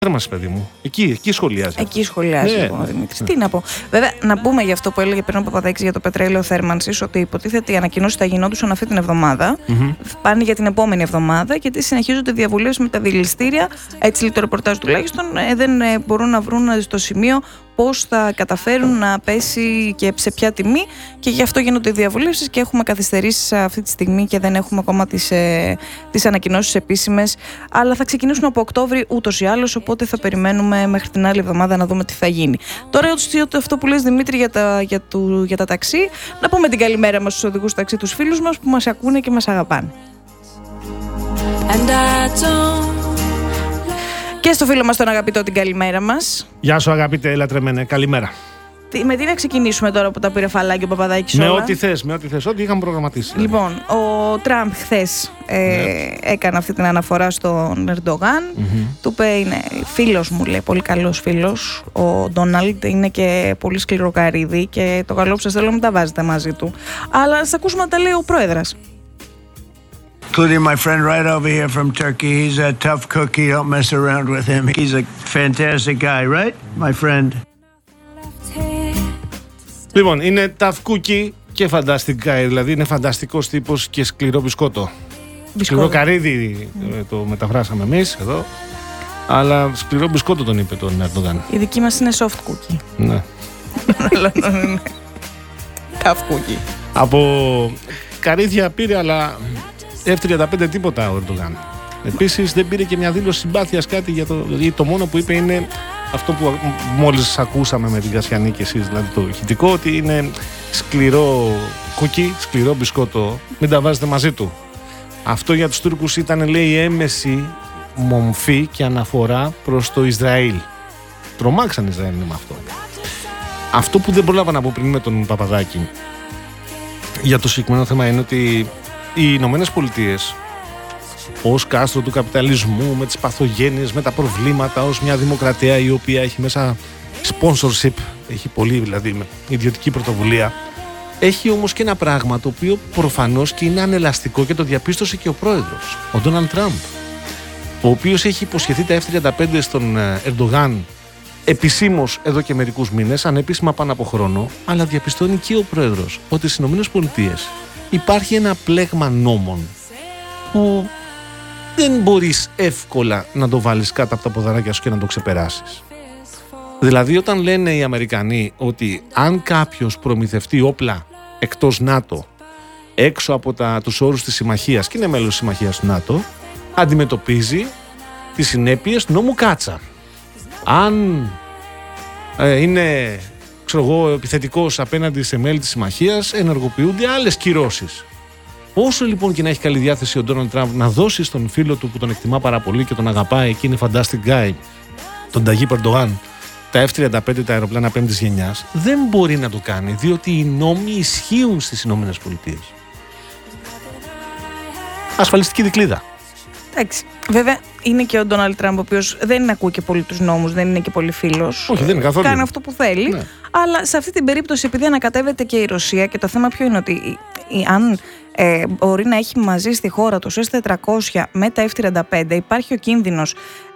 Θέρμανση, παιδί μου. Εκεί σχολιάζει. Εκεί σχολιάζει ο Δημήτρης. Τι να πω. Βέβαια, να πούμε για αυτό που έλεγε πριν ο Παπαδάκης για το πετρέλαιο θέρμανσης, ότι υποτίθεται οι ανακοινώσεις θα γινόντουσαν αυτή την εβδομάδα. Πάνε για την επόμενη εβδομάδα, γιατί συνεχίζονται διαβουλεύσεις με τα δηληστήρια. Έτσι λέει το ρεπορτάζ τουλάχιστον. Δεν μπορούν να βρουν στο σημείο πώς θα καταφέρουν να πέσει και σε ποια τιμή, και γι' αυτό γίνονται οι διαβουλεύσεις και έχουμε καθυστερήσεις αυτή τη στιγμή και δεν έχουμε ακόμα τις ανακοινώσεις επίσημες, αλλά θα ξεκινήσουν από Οκτώβρη ούτως ή άλλως, οπότε θα περιμένουμε μέχρι την άλλη εβδομάδα να δούμε τι θα γίνει. Τώρα αυτό που λες, Δημήτρη, για τα ταξί, να πούμε την καλημέρα μας στους οδηγούς ταξί, τους φίλους μας που μας ακούνε και μας αγαπάνε. Και στο φίλο μας τον αγαπητό την καλημέρα μας. Γεια σου αγαπητέ λατρεμένε, καλημέρα. Με τι να ξεκινήσουμε τώρα που τα πήρε φαλάκι ο Παπαδάκης όλα? Με ό,τι θες, ό,τι είχαμε προγραμματίσει. Λοιπόν, ο Τραμπ χθες έκανε αυτή την αναφορά στον Ερντογάν. Του είπε, είναι φίλος μου, λέει, πολύ καλός φίλος. Ο Ντόναλντ είναι και πολύ σκληροκαρύδι και το καλό που σας θέλω μην τα βάζετε μαζί του. Αλλά σας ακούσουμε να τα λέει ο πρόεδρας. Including my friend right over here from Turkey. He's a tough cookie. Don't mess around with him. He's a fantastic guy, right, my friend? Λοιπόν, είναι tough cookie και fantastic guy. Δηλαδή είναι φανταστικός τύπος και σκληρό μπισκότο. Σκληρό καρύδι το μεταφράσαμε εμείς εδώ. Αλλά σκληρό μπισκότο τον είπε τον Ερντογάν. Η δική μας είναι soft cookie. Ναι. Tough cookie. Από καρύδια πήρε, αλλά F-35 τίποτα ο Ερντογάν. Επίσης δεν πήρε και μια δήλωση συμπάθειας κάτι γιατί το μόνο που είπε είναι αυτό που μόλις ακούσαμε με την Κασιανή και εσείς, δηλαδή το ηχητικό, ότι είναι σκληρό κουκί, σκληρό μπισκότο, μην τα βάζετε μαζί του. Αυτό για τους Τούρκους ήταν, λέει, έμεση μομφή και αναφορά προς το Ισραήλ. Τρομάξαν Ισραήλ με αυτό. Αυτό που δεν πρόλαβα να πω πριν με τον Παπαδάκη για το συγκεκριμένο θέμα είναι ότι οι Ηνωμένες Πολιτείες ως κάστρο του καπιταλισμού, με τις παθογένειες, με τα προβλήματα, ως μια δημοκρατία η οποία έχει μέσα sponsorship, έχει πολύ δηλαδή με ιδιωτική πρωτοβουλία, έχει όμως και ένα πράγμα το οποίο προφανώς και είναι ανελαστικό και το διαπίστωσε και ο πρόεδρος, ο Ντόναλντ Τραμπ, ο οποίος έχει υποσχεθεί τα F-35 στον Ερντογάν επισήμως εδώ και μερικούς μήνες, ανεπίσημα πάνω από χρόνο, αλλά διαπιστώνει και ο πρόεδρος ότι στις ΗΠΑ υπάρχει ένα πλέγμα νόμων που δεν μπορείς εύκολα να το βάλεις κάτω από τα ποδαράκια σου και να το ξεπεράσεις. Δηλαδή, όταν λένε οι Αμερικανοί ότι αν κάποιος προμηθευτεί όπλα εκτός ΝΑΤΟ, έξω από τους όρους της συμμαχίας και είναι μέλος της συμμαχίας του ΝΑΤΟ, αντιμετωπίζει τις συνέπειες νόμου Κάτσα. Αν είναι, ξέρω εγώ, επιθετικός απέναντι σε μέλη της συμμαχίας, ενεργοποιούνται άλλες κυρώσεις. Όσο λοιπόν και να έχει καλή διάθεση ο Ντόναλντ Τραμπ να δώσει στον φίλο του που τον εκτιμά πάρα πολύ και τον αγαπάει και είναι fantastic guy, τον Ταγίπ Ερντογάν, τα F-35, τα αεροπλάνα πέμπτης γενιάς, δεν μπορεί να το κάνει, διότι οι νόμοι ισχύουν στις Ηνωμένες Πολιτείες. Ασφαλιστική δικλείδα. Εντάξει. Βέβαια, είναι και ο Ντόναλντ Τραμπ, ο οποίος δεν ακούει και πολύ τους νόμους, δεν είναι και πολύ φίλος. Όχι, δεν είναι καθόλου. Κάνει αυτό που θέλει. Ναι. Αλλά σε αυτή την περίπτωση, επειδή ανακατεύεται και η Ρωσία, και το θέμα ποιο είναι ότι αν μπορεί να έχει μαζί στη χώρα του S-400 με τα F-35, υπάρχει ο κίνδυνος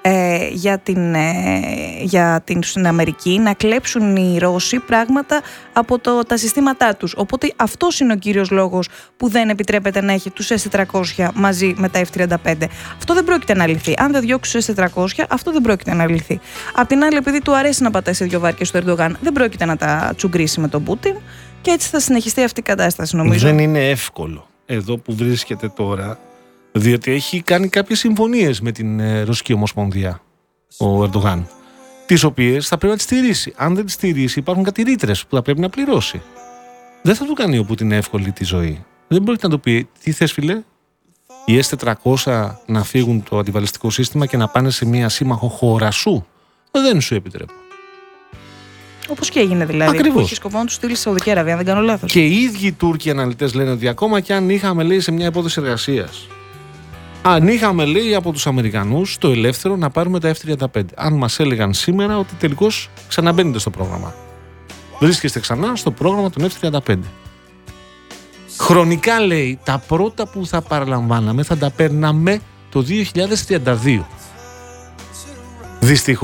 για την Αμερική να κλέψουν οι Ρώσοι πράγματα από τα συστήματά τους. Οπότε αυτός είναι ο κύριος λόγος που δεν επιτρέπεται να έχει τους S-400 μαζί με τα F-35. Αυτό δεν πρόκειται να λυθεί. Αν δεν διώξει τους S-400, αυτό δεν πρόκειται να λυθεί. Απ' την άλλη, επειδή του αρέσει να πατάει σε δύο βάρκες του Ερντογάν, δεν πρόκειται να τα τσουγκρίσει με τον Πούτιν και έτσι θα συνεχιστεί αυτή η κατάσταση, νομίζω. Δεν είναι εύκολο εδώ που βρίσκεται τώρα, διότι έχει κάνει κάποιες συμφωνίες με την Ρωσική Ομοσπονδία ο Ερντογάν, τις οποίες θα πρέπει να τις στηρίσει. Αν δεν τις στηρίσει, υπάρχουν κάτι ρήτρες που θα πρέπει να πληρώσει. Δεν θα του κάνει ο Πούτιν εύκολη τη ζωή. Δεν μπορεί να του πει, τι θες φίλε, οι S-400 να φύγουν το αντιβαλιστικό σύστημα και να πάνε σε μια σύμμαχο χώρα σου. Δεν σου επιτρέπω. Όπως και έγινε δηλαδή. Ακριβώς. Που είχε σκοπό να του στείλει στη Σαουδική Αραβία, αν δεν κάνω λάθος. Και οι ίδιοι οι Τούρκοι αναλυτές λένε ότι ακόμα και αν είχαμε, λέει, σε μια υπόθεση εργασίας, αν είχαμε, λέει, από τους Αμερικανούς το ελεύθερο να πάρουμε τα F-35, αν μας έλεγαν σήμερα ότι τελικώς ξαναμπαίνετε στο πρόγραμμα, βρίσκεστε ξανά στο πρόγραμμα των F-35. Χρονικά, λέει, τα πρώτα που θα παραλαμβάναμε θα τα παίρναμε το 2032. Δυστυχώς.